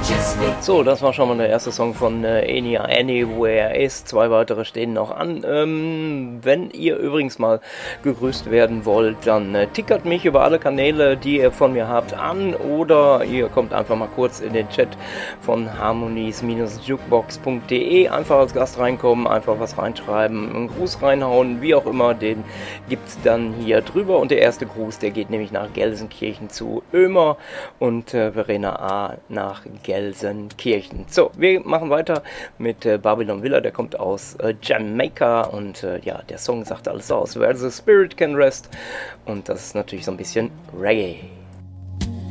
So, das war schon mal der erste Song von Enya, Anywhere Is. 2 weitere stehen noch an. Wenn ihr übrigens mal gegrüßt werden wollt, dann tickert mich über alle Kanäle, die ihr von mir habt, an, oder ihr kommt einfach mal kurz in den Chat von harmonies-jukebox.de. Einfach als Gast reinkommen, einfach was reinschreiben, einen Gruß reinhauen, wie auch immer, den gibt's dann hier drüber. Und der erste Gruß, der geht nämlich nach Gelsenkirchen zu Ömer und Verena A. nach Gelsenkirchen. So, wir machen weiter mit Babylon Villa, der kommt aus Jamaica und ja, der Song sagt alles aus. Where the Spirit Can Rest, und das ist natürlich so ein bisschen Reggae.